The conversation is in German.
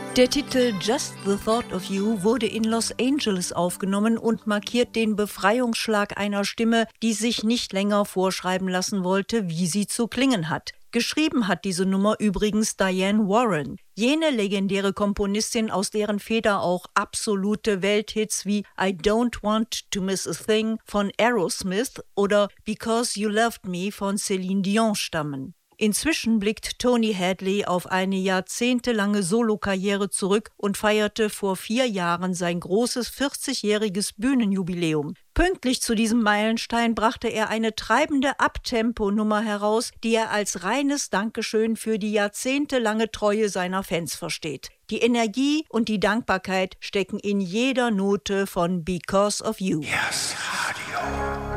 Der Titel Just the Thought of You wurde in Los Angeles aufgenommen und markiert den Befreiungsschlag einer Stimme, die sich nicht länger vorschreiben lassen wollte, wie sie zu klingen hat. Geschrieben hat diese Nummer übrigens Diane Warren, jene legendäre Komponistin, aus deren Feder auch absolute Welthits wie I Don't Want to Miss a Thing von Aerosmith oder Because You Loved Me von Celine Dion stammen. Inzwischen blickt Tony Hadley auf eine jahrzehntelange Solokarriere zurück und feierte vor 4 Jahren sein großes 40-jähriges Bühnenjubiläum. Pünktlich zu diesem Meilenstein brachte er eine treibende Uptempo-Nummer heraus, die er als reines Dankeschön für die jahrzehntelange Treue seiner Fans versteht. Die Energie und die Dankbarkeit stecken in jeder Note von Because of You. Yes, Radio.